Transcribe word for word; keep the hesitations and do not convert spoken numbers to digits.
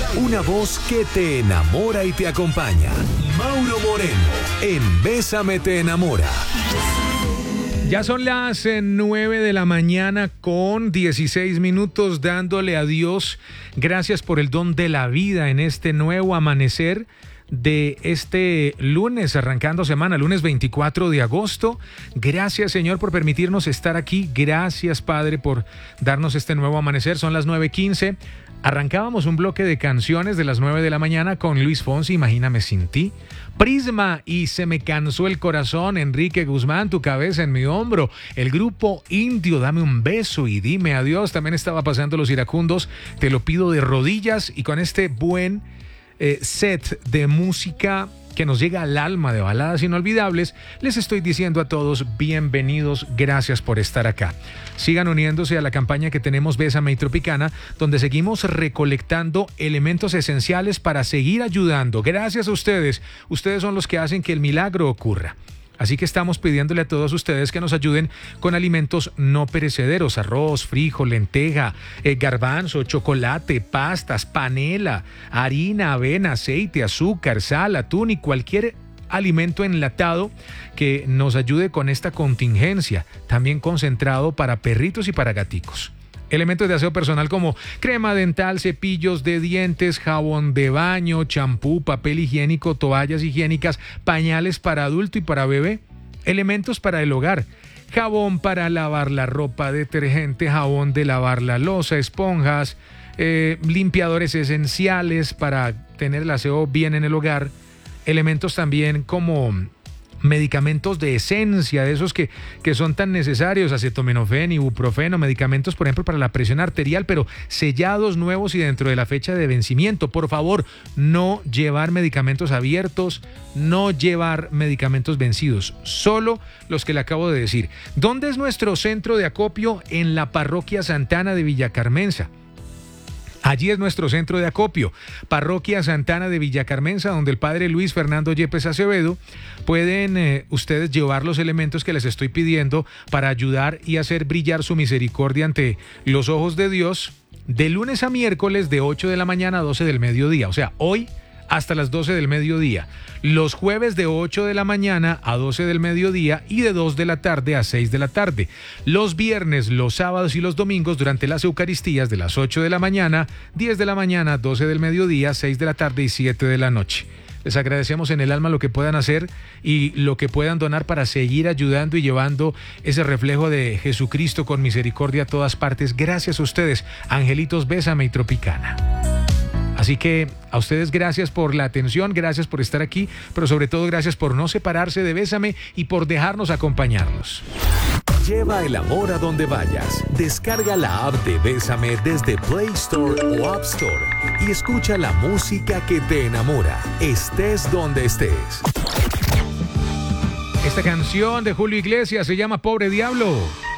Una voz que te enamora y te acompaña. Mauro Moreno, en Bésame te enamora. Ya son las eh, nueve de la mañana con dieciséis minutos, dándole a Dios gracias por el don de la vida en este nuevo amanecer de este lunes, arrancando semana, lunes veinticuatro de agosto. Gracias, Señor, por permitirnos estar aquí. Gracias, Padre, por darnos este nuevo amanecer. Son las nueve quince. Arrancábamos un bloque de canciones de las nueve de la mañana con Luis Fonsi, Imagíname sin ti. Prisma y Se me cansó el corazón, Enrique Guzmán, Tu cabeza en mi hombro. El grupo Indio, Dame un beso y dime adiós. También estaba pasando Los Iracundos, Te lo pido de rodillas. Y con este buen eh, set de música que nos llega al alma, de baladas inolvidables, les estoy diciendo a todos bienvenidos, gracias por estar acá. Sigan uniéndose a la campaña que tenemos Bésame y Tropicana, donde seguimos recolectando elementos esenciales para seguir ayudando. Gracias a ustedes, ustedes son los que hacen que el milagro ocurra. Así que estamos pidiéndole a todos ustedes que nos ayuden con alimentos no perecederos: arroz, frijol, lenteja, eh, garbanzo, chocolate, pastas, panela, harina, avena, aceite, azúcar, sal, atún y cualquier alimento enlatado que nos ayude con esta contingencia, también concentrado para perritos y para gaticos. Elementos de aseo personal como crema dental, cepillos de dientes, jabón de baño, champú, papel higiénico, toallas higiénicas, pañales para adulto y para bebé. Elementos para el hogar: jabón para lavar la ropa, detergente, jabón de lavar la loza, esponjas, eh, limpiadores esenciales para tener el aseo bien en el hogar. Elementos también como medicamentos de esencia, de esos que, que son tan necesarios: acetaminofén, ibuprofeno, medicamentos, por ejemplo, para la presión arterial, pero sellados, nuevos y dentro de la fecha de vencimiento. Por favor, no llevar medicamentos abiertos, no llevar medicamentos vencidos, solo los que le acabo de decir. ¿Dónde es nuestro centro de acopio? En la parroquia Santana de Villacarmenza. Allí es nuestro centro de acopio, Parroquia Santana de Villacarmenza, donde el padre Luis Fernando Yepes Acevedo. Pueden eh, ustedes llevar los elementos que les estoy pidiendo para ayudar y hacer brillar su misericordia ante los ojos de Dios, de lunes a miércoles de ocho de la mañana a doce del mediodía, o sea, hoy hasta las doce del mediodía, los jueves de ocho de la mañana a doce del mediodía y de dos de la tarde a seis de la tarde, los viernes, los sábados y los domingos durante las Eucaristías de las ocho de la mañana, diez de la mañana, doce del mediodía, seis de la tarde y siete de la noche. Les agradecemos en el alma lo que puedan hacer y lo que puedan donar para seguir ayudando y llevando ese reflejo de Jesucristo con misericordia a todas partes. Gracias a ustedes, Angelitos, Bésame y Tropicana. Así que a ustedes gracias por la atención, gracias por estar aquí, pero sobre todo gracias por no separarse de Bésame y por dejarnos acompañarlos. Lleva el amor a donde vayas. Descarga la app de Bésame desde Play Store o App Store y escucha la música que te enamora, estés donde estés. Esta canción de Julio Iglesias se llama Pobre Diablo.